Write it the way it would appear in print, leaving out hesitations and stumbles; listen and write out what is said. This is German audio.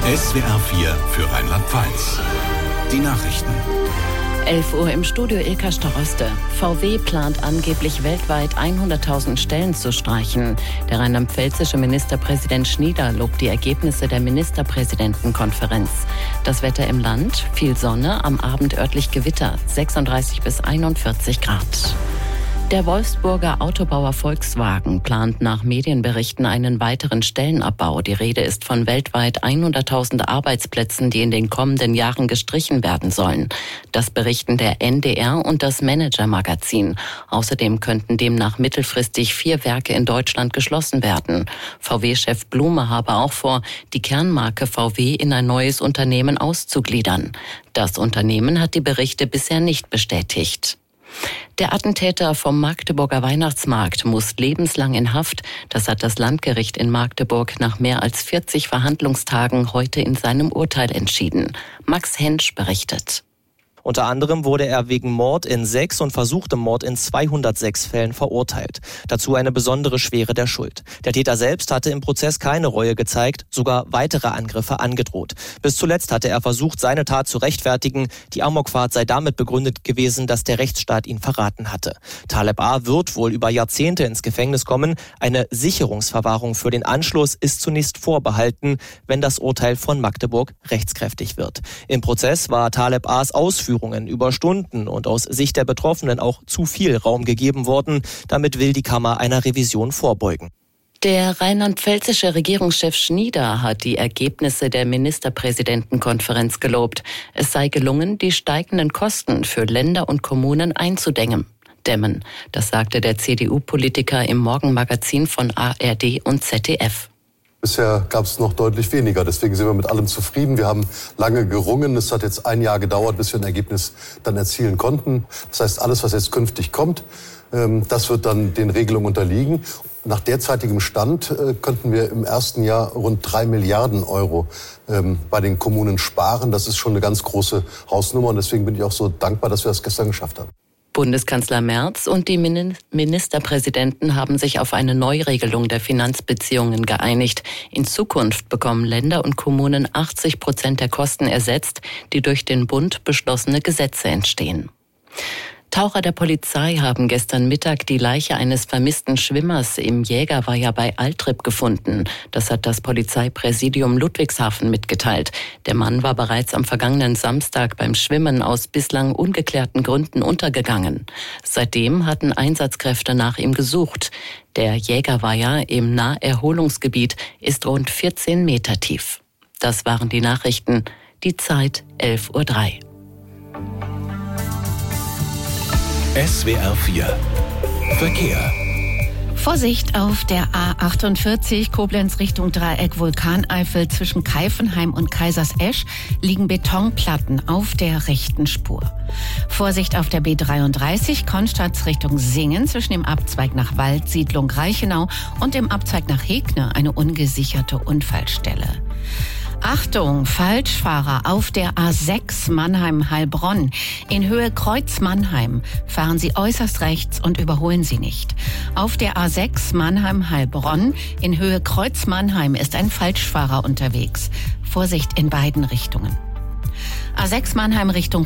SWR 4 für Rheinland-Pfalz. Die Nachrichten. 11 Uhr im Studio Ilka Staroste. VW plant angeblich weltweit 100.000 Stellen zu streichen. Der rheinland-pfälzische Ministerpräsident Schnieder lobt die Ergebnisse der Ministerpräsidentenkonferenz. Das Wetter im Land: viel Sonne, am Abend örtlich Gewitter, 36 bis 41 Grad. Der Wolfsburger Autobauer Volkswagen plant nach Medienberichten einen weiteren Stellenabbau. Die Rede ist von weltweit 100.000 Arbeitsplätzen, die in den kommenden Jahren gestrichen werden sollen. Das berichten der NDR und das Manager-Magazin. Außerdem könnten demnach mittelfristig 4 Werke in Deutschland geschlossen werden. VW-Chef Blume habe auch vor, die Kernmarke VW in ein neues Unternehmen auszugliedern. Das Unternehmen hat die Berichte bisher nicht bestätigt. Der Attentäter vom Magdeburger Weihnachtsmarkt muss lebenslang in Haft. Das hat das Landgericht in Magdeburg nach mehr als 40 Verhandlungstagen heute in seinem Urteil entschieden. Max Hensch berichtet. Unter anderem wurde er wegen Mord in 6 und versuchtem Mord in 206 Fällen verurteilt. Dazu eine besondere Schwere der Schuld. Der Täter selbst hatte im Prozess keine Reue gezeigt, sogar weitere Angriffe angedroht. Bis zuletzt hatte er versucht, seine Tat zu rechtfertigen. Die Amokfahrt sei damit begründet gewesen, dass der Rechtsstaat ihn verraten hatte. Taleb A. wird wohl über Jahrzehnte ins Gefängnis kommen. Eine Sicherungsverwahrung für den Anschluss ist zunächst vorbehalten, wenn das Urteil von Magdeburg rechtskräftig wird. Im Prozess war Taleb A.'s Ausführungen über Stunden und aus Sicht der Betroffenen auch zu viel Raum gegeben worden. Damit will die Kammer einer Revision vorbeugen. Der rheinland-pfälzische Regierungschef Schnieder hat die Ergebnisse der Ministerpräsidentenkonferenz gelobt. Es sei gelungen, die steigenden Kosten für Länder und Kommunen einzudämmen. Das sagte der CDU-Politiker im Morgenmagazin von ARD und ZDF. Bisher gab es noch deutlich weniger. Deswegen sind wir mit allem zufrieden. Wir haben lange gerungen. Es hat jetzt 1 Jahr gedauert, bis wir ein Ergebnis dann erzielen konnten. Das heißt, alles, was jetzt künftig kommt, das wird dann den Regelungen unterliegen. Nach derzeitigem Stand könnten wir im ersten Jahr rund 3 Milliarden Euro bei den Kommunen sparen. Das ist schon eine ganz große Hausnummer. Und deswegen bin ich auch so dankbar, dass wir das gestern geschafft haben. Bundeskanzler Merz und die Ministerpräsidenten haben sich auf eine Neuregelung der Finanzbeziehungen geeinigt. In Zukunft bekommen Länder und Kommunen 80% der Kosten ersetzt, die durch den Bund beschlossene Gesetze entstehen. Taucher der Polizei haben gestern Mittag die Leiche eines vermissten Schwimmers im Jägerweiher bei Altrip gefunden. Das hat das Polizeipräsidium Ludwigshafen mitgeteilt. Der Mann war bereits am vergangenen Samstag beim Schwimmen aus bislang ungeklärten Gründen untergegangen. Seitdem hatten Einsatzkräfte nach ihm gesucht. Der Jägerweiher im Naherholungsgebiet ist rund 14 Meter tief. Das waren die Nachrichten. Die Zeit 11:03 Uhr. SWR 4 Verkehr. Vorsicht auf der A48 Koblenz Richtung Dreieck Vulkaneifel. Zwischen Keifenheim und Kaisersesch liegen Betonplatten auf der rechten Spur. Vorsicht auf der B33 Konstanz Richtung Singen zwischen dem Abzweig nach Waldsiedlung Reichenau und dem Abzweig nach Hegne eine ungesicherte Unfallstelle. Achtung, Falschfahrer auf der A6 Mannheim-Heilbronn. In Höhe Kreuz Mannheim fahren Sie äußerst rechts und überholen Sie nicht. Auf der A6 Mannheim-Heilbronn in Höhe Kreuz Mannheim ist ein Falschfahrer unterwegs. Vorsicht in beiden Richtungen. A6 Mannheim Richtung